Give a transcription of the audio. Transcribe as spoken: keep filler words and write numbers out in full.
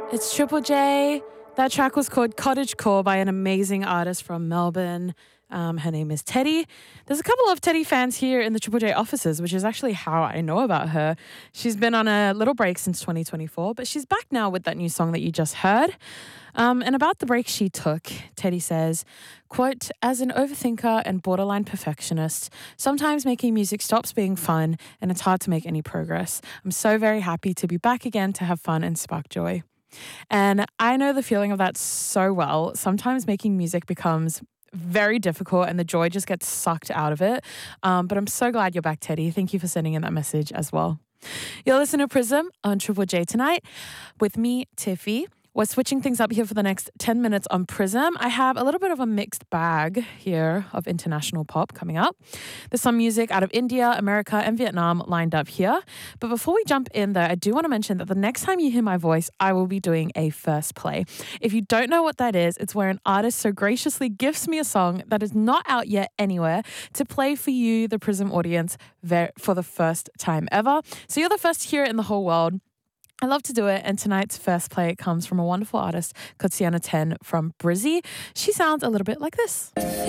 It's Triple J. That track was called Cottage Core by an amazing artist from Melbourne. Um, her name is Teddy. There's a couple of Teddy fans here in the Triple J offices, which is actually how I know about her. She's been on a little break since twenty twenty-four, but she's back now with that new song that you just heard. Um, and about the break she took, Teddy says, quote, as an overthinker and borderline perfectionist, sometimes making music stops being fun and it's hard to make any progress. I'm so very happy to be back again to have fun and spark joy. And I know the feeling of that so well. Sometimes making music becomes very difficult and the joy just gets sucked out of it. Um, but I'm so glad you're back, Teddy. Thank you for sending in that message as well. You're listening to Prism on Triple J tonight with me, Tiffy. We're switching things up here for the next ten minutes on Prism. I have a little bit of a mixed bag here of international pop coming up. There's some music out of India, America, and Vietnam lined up here. But before we jump in there, I do want to mention that the next time you hear my voice, I will be doing a first play. If you don't know what that is, it's where an artist so graciously gifts me a song that is not out yet anywhere to play for you, the Prism audience, for the first time ever. So you're the first to hear it in the whole world. I love to do it, and tonight's first play comes from a wonderful artist called Sienna Ten from Brizzy. She sounds a little bit like this.